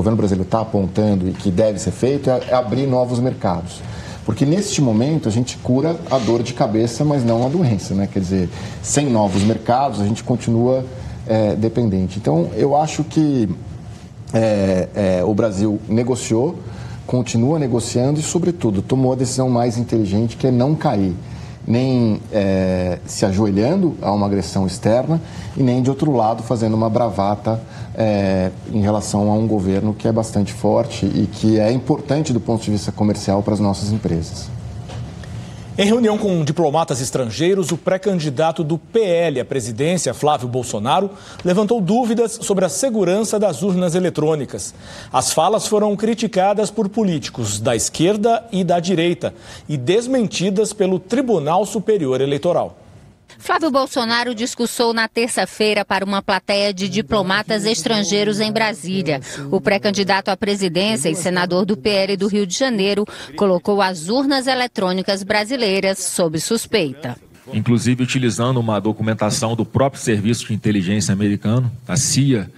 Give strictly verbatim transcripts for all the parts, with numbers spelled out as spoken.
governo brasileiro está apontando e que deve ser feito é abrir novos mercados. Porque neste momento a gente cura a dor de cabeça, mas não a doença, né? Quer dizer, sem novos mercados a gente continua é, dependente. Então eu acho que é, é, o Brasil negociou, continua negociando e, sobretudo, tomou a decisão mais inteligente, que é não cair, nem é, se ajoelhando a uma agressão externa e nem, de outro lado, fazendo uma bravata é, em relação a um governo que é bastante forte e que é importante do ponto de vista comercial para as nossas empresas. Em reunião com diplomatas estrangeiros, o pré-candidato do P L à presidência, Flávio Bolsonaro, levantou dúvidas sobre a segurança das urnas eletrônicas. As falas foram criticadas por políticos da esquerda e da direita e desmentidas pelo Tribunal Superior Eleitoral. Flávio Bolsonaro discursou na terça-feira para uma plateia de diplomatas estrangeiros em Brasília. O pré-candidato à presidência e senador do P L do Rio de Janeiro colocou as urnas eletrônicas brasileiras sob suspeita. Inclusive utilizando uma documentação do próprio Serviço de Inteligência americano, a C I A,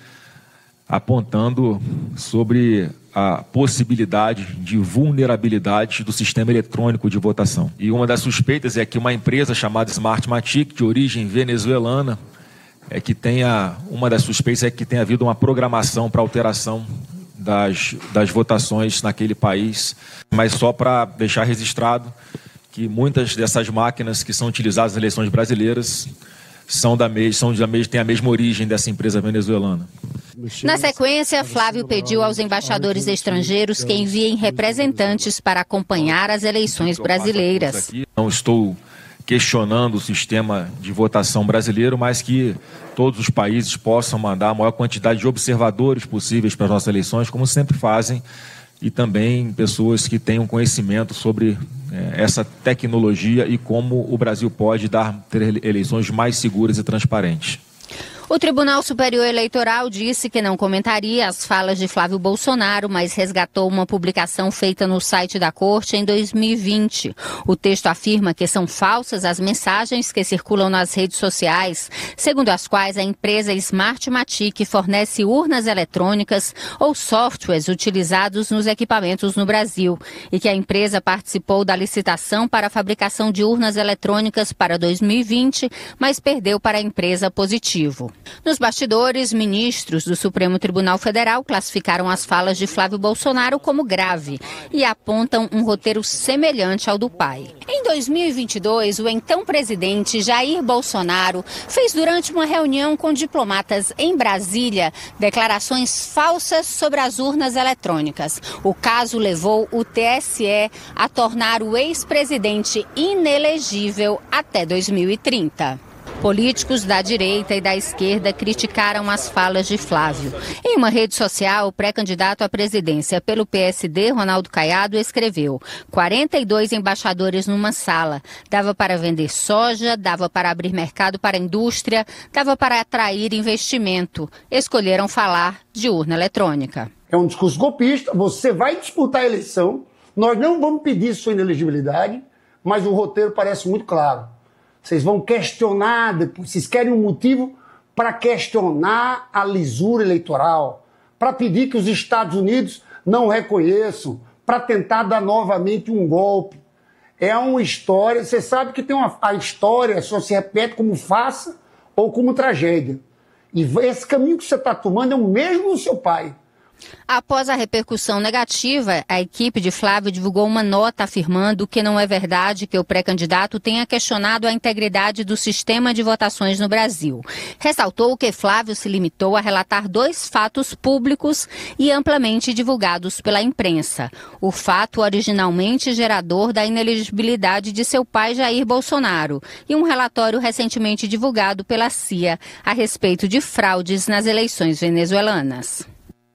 apontando sobre a possibilidade de vulnerabilidade do sistema eletrônico de votação. E uma das suspeitas é que uma empresa chamada Smartmatic, de origem venezuelana, é que tenha, uma das suspeitas é que tenha havido uma programação para alteração das, das votações naquele país, mas só para deixar registrado que muitas dessas máquinas que são utilizadas nas eleições brasileiras são da mesma, são da mesma, têm a mesma origem dessa empresa venezuelana. Na sequência, Flávio pediu aos embaixadores estrangeiros que enviem representantes para acompanhar as eleições brasileiras. Não estou questionando o sistema de votação brasileiro, mas que todos os países possam mandar a maior quantidade de observadores possíveis para as nossas eleições, como sempre fazem, e também pessoas que tenham conhecimento sobre é, essa tecnologia e como o Brasil pode dar, ter eleições mais seguras e transparentes. O Tribunal Superior Eleitoral disse que não comentaria as falas de Flávio Bolsonaro, mas resgatou uma publicação feita no site da Corte em dois mil e vinte. O texto afirma que são falsas as mensagens que circulam nas redes sociais, segundo as quais a empresa Smartmatic fornece urnas eletrônicas ou softwares utilizados nos equipamentos no Brasil, e que a empresa participou da licitação para a fabricação de urnas eletrônicas para dois mil e vinte, mas perdeu para a empresa Positivo. Nos bastidores, ministros do Supremo Tribunal Federal classificaram as falas de Flávio Bolsonaro como grave e apontam um roteiro semelhante ao do pai. Em dois mil e vinte e dois, o então presidente Jair Bolsonaro fez durante uma reunião com diplomatas em Brasília declarações falsas sobre as urnas eletrônicas. O caso levou o T S E a tornar o ex-presidente inelegível até dois mil e trinta. Políticos da direita e da esquerda criticaram as falas de Flávio. Em uma rede social, o pré-candidato à presidência pelo P S D, Ronaldo Caiado, escreveu: quarenta e dois embaixadores numa sala. Dava para vender soja, dava para abrir mercado para a indústria, dava para atrair investimento. Escolheram falar de urna eletrônica. É um discurso golpista, você vai disputar a eleição, nós não vamos pedir sua inelegibilidade, mas o roteiro parece muito claro. Vocês vão questionar, depois, vocês querem um motivo para questionar a lisura eleitoral, para pedir que os Estados Unidos não reconheçam, para tentar dar novamente um golpe. É uma história, você sabe que tem uma, a história só se repete como farsa ou como tragédia. E esse caminho que você está tomando é o mesmo do seu pai. Após a repercussão negativa, a equipe de Flávio divulgou uma nota afirmando que não é verdade que o pré-candidato tenha questionado a integridade do sistema de votações no Brasil. Ressaltou que Flávio se limitou a relatar dois fatos públicos e amplamente divulgados pela imprensa. O fato originalmente gerador da inelegibilidade de seu pai Jair Bolsonaro e um relatório recentemente divulgado pela C I A a respeito de fraudes nas eleições venezuelanas.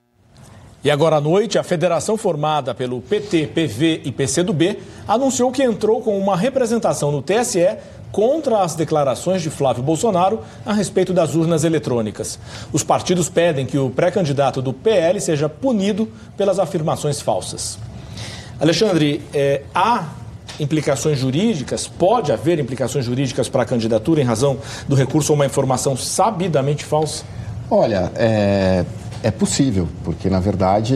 E agora à noite, a federação formada pelo P T, P V e P C do B anunciou que entrou com uma representação no T S E contra as declarações de Flávio Bolsonaro a respeito das urnas eletrônicas. Os partidos pedem que o pré-candidato do P L seja punido pelas afirmações falsas. Alexandre, é, há implicações jurídicas, pode haver implicações jurídicas para a candidatura em razão do recurso a uma informação sabidamente falsa? Olha, é... É possível, porque, na verdade,